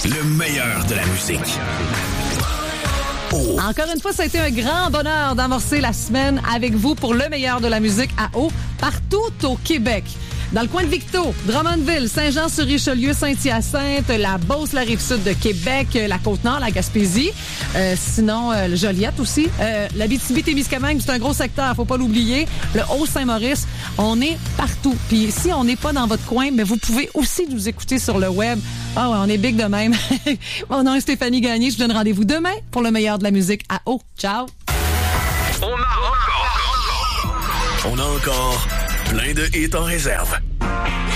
Le meilleur de la musique. Encore une fois, ça a été un grand bonheur d'amorcer la semaine avec vous pour le meilleur de la musique à eau partout au Québec. Dans le coin de Victo, Drummondville, Saint-Jean-sur-Richelieu, Saint-Hyacinthe, la Beauce, la Rive-Sud de Québec, la Côte-Nord, la Gaspésie, sinon le Joliette aussi. L'Abitibi-Témiscamingue, c'est un gros secteur, faut pas l'oublier. Le Haut-Saint-Maurice, on est partout. Puis si on n'est pas dans votre coin, mais vous pouvez aussi nous écouter sur le web. Ah ouais, on est big de même. Mon nom est Stéphanie Gagné, je vous donne rendez-vous demain pour le meilleur de la musique à eau. Ciao! On a encore plein de hits en réserve.